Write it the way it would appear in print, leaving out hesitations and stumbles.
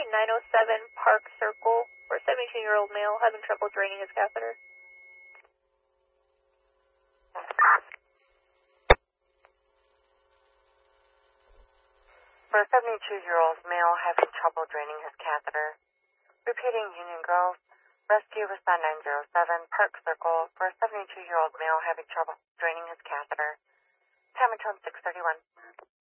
907 Park Circle for a 72-year-old male having trouble draining his catheter. For a 72-year-old male having trouble draining his catheter. Repeating Union Grove. Rescue respond 907 Park Circle for a 72-year-old male having trouble draining his catheter. Time until 6:31.